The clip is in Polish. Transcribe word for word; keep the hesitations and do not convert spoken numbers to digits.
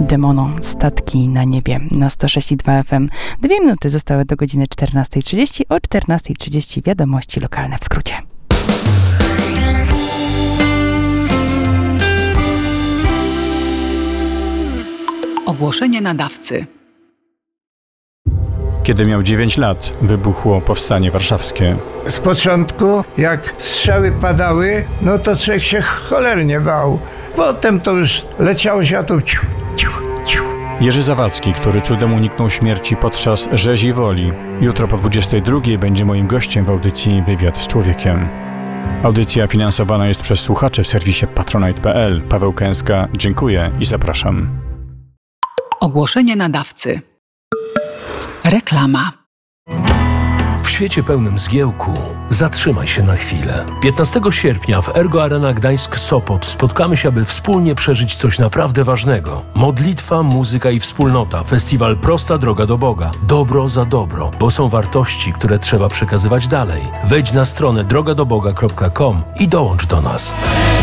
Demono, statki na niebie na sto sześć i dwa F M. Dwie minuty zostały do godziny czternastej trzydzieści. O czternastej trzydzieści wiadomości lokalne w skrócie. Ogłoszenie nadawcy. Kiedy miał dziewięć lat, wybuchło Powstanie Warszawskie. Z początku, jak strzały padały, no to człowiek się cholernie bał. Potem to już leciało światło. Ciu, ciu, ciu. Jerzy Zawadzki, który cudem uniknął śmierci podczas rzezi woli. Jutro po dwudziestej drugiej będzie moim gościem w audycji Wywiad z człowiekiem. Audycja finansowana jest przez słuchaczy w serwisie patronite kropka p l. Paweł Kęska, dziękuję i zapraszam. Ogłoszenie nadawcy. Reklama. W świecie pełnym zgiełku zatrzymaj się na chwilę. piętnastego sierpnia w Ergo Arena Gdańsk-Sopot spotkamy się, aby wspólnie przeżyć coś naprawdę ważnego. Modlitwa, muzyka i wspólnota. Festiwal Prosta Droga do Boga. Dobro za dobro, bo są wartości, które trzeba przekazywać dalej. Wejdź na stronę droga do boga kropka com i dołącz do nas.